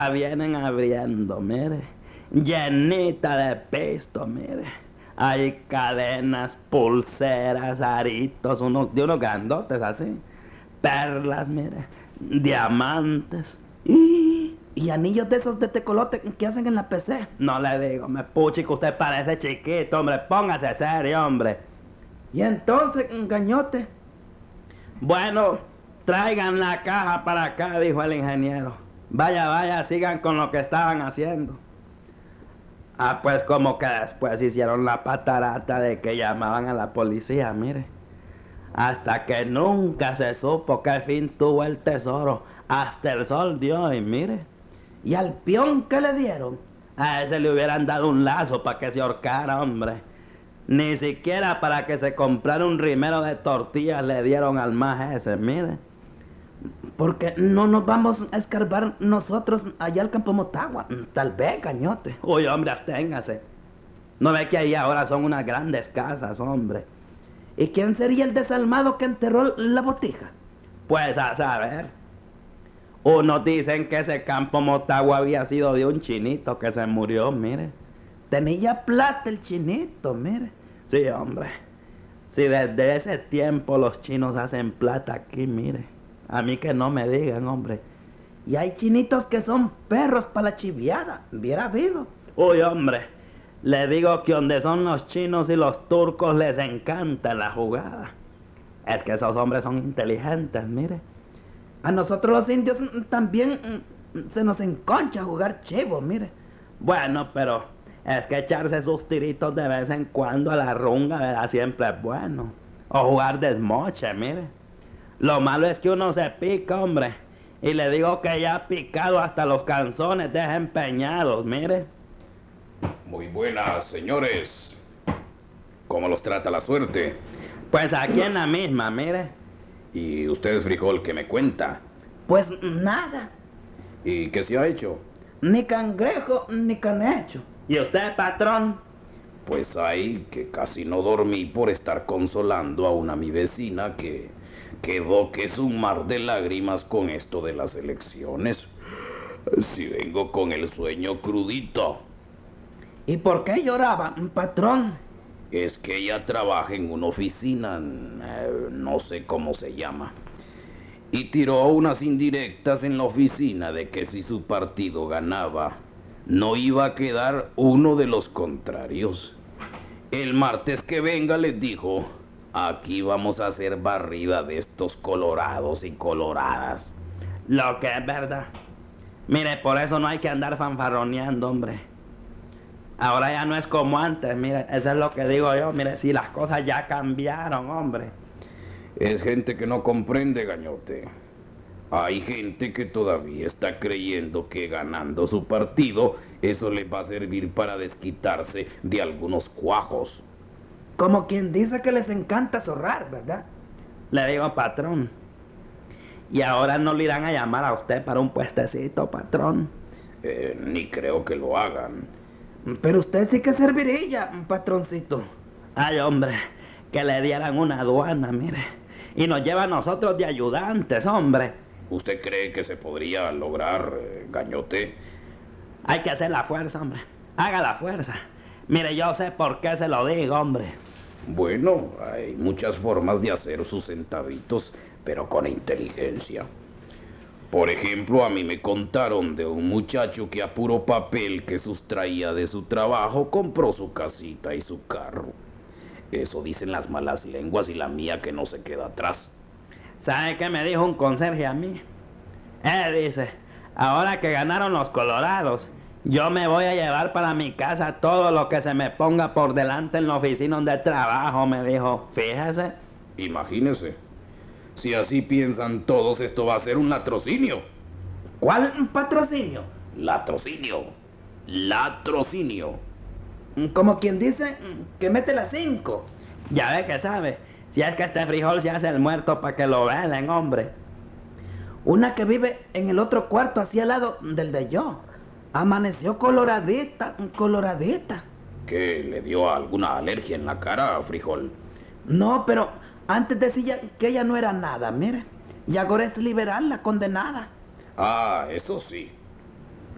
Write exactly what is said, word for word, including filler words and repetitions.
vienen abriendo, mire, llenita de pisto, mire. Hay cadenas, pulseras, aritos, unos, de unos grandotes así, perlas, mire, diamantes. Y, y anillos de esos de tecolote que hacen en la P C. No le digo, me puchi que usted parece chiquito, hombre, póngase serio, hombre. Y entonces, gañote. Bueno, traigan la caja para acá, dijo el ingeniero. Vaya, vaya, sigan con lo que estaban haciendo. Ah, pues como que después hicieron la patarata de que llamaban a la policía, mire. Hasta que nunca se supo qué fin tuvo el tesoro. Hasta el sol dio y mire. Y al peón que le dieron, a ese le hubieran dado un lazo para que se ahorcara, hombre. Ni siquiera para que se comprara un rimero de tortillas le dieron al más ese, mire. Porque no nos vamos a escarbar nosotros allá al Campo Motagua. Tal vez, cañote. Uy, hombre, absténgase. ¿No ve que ahí ahora son unas grandes casas, hombre? ¿Y quién sería el desalmado que enterró la botija? Pues a saber. Unos dicen que ese Campo Motagua había sido de un chinito que se murió, mire. Tenía plata el chinito, mire. Sí, hombre. Si desde ese tiempo los chinos hacen plata aquí, mire. A mí que no me digan, hombre. Y hay chinitos que son perros para la chiviada. Hubiera habido. Uy, hombre. Le digo que donde son los chinos y los turcos les encanta la jugada. Es que esos hombres son inteligentes, mire. A nosotros los indios también se nos enconcha jugar chivo, mire. Bueno, pero es que echarse sus tiritos de vez en cuando a la runga, ¿verdad? Siempre es bueno. O jugar desmoche, mire. Lo malo es que uno se pica, hombre. Y le digo que ya ha picado hasta los calzones desempeñados, mire. Muy buenas, señores. ¿Cómo los trata la suerte? Pues aquí en la misma, mire. ¿Y usted, frijol, qué me cuenta? Pues nada. ¿Y qué se ha hecho? Ni cangrejo, ni canecho. ¿Y usted, patrón? Pues hay que casi no dormí por estar consolando a una mi vecina que quedó que es un mar de lágrimas con esto de las elecciones. Si vengo con el sueño crudito. ¿Y por qué lloraba, patrón? Es que ella trabaja en una oficina, eh, no sé cómo se llama. Y tiró unas indirectas en la oficina de que si su partido ganaba, no iba a quedar uno de los contrarios. El martes que venga les dijo, aquí vamos a hacer barrida de estos colorados y coloradas. Lo que es verdad. Mire, por eso no hay que andar fanfarroneando, hombre. Ahora ya no es como antes, mire, eso es lo que digo yo, mire, si las cosas ya cambiaron, hombre. Es gente que no comprende, gañote. Hay gente que todavía está creyendo que ganando su partido, eso les va a servir para desquitarse de algunos cuajos. Como quien dice que les encanta zorrar, ¿verdad? Le digo, patrón. Y ahora no le irán a llamar a usted para un puestecito, patrón. Eh, ni creo que lo hagan. Pero usted sí que serviría, patroncito. Ay, hombre, que le dieran una aduana, mire. Y nos lleva a nosotros de ayudantes, hombre. ¿Usted cree que se podría lograr, eh, gañote? Hay que hacer la fuerza, hombre. Haga la fuerza. Mire, yo sé por qué se lo digo, hombre. Bueno, hay muchas formas de hacer sus centavitos, pero con inteligencia. Por ejemplo, a mí me contaron de un muchacho que a puro papel que sustraía de su trabajo compró su casita y su carro. Eso dicen las malas lenguas y la mía que no se queda atrás. ¿Sabe qué me dijo un conserje a mí? Él dice, ahora que ganaron los colorados, yo me voy a llevar para mi casa todo lo que se me ponga por delante en la oficina donde trabajo, me dijo. Fíjese. Imagínese. Si así piensan todos, esto va a ser un latrocinio. ¿Cuál patrocinio? Latrocinio. Latrocinio. Como quien dice que mete las cinco. Ya ve que sabe. Si es que este frijol se hace el muerto para que lo velen, hombre. Una que vive en el otro cuarto, así al lado del de yo. Amaneció coloradita, coloradita. ¿Qué? ¿Le dio alguna alergia en la cara, frijol? No, pero antes decía que ella no era nada, mire. Y ahora es liberal, la condenada. Ah, eso sí.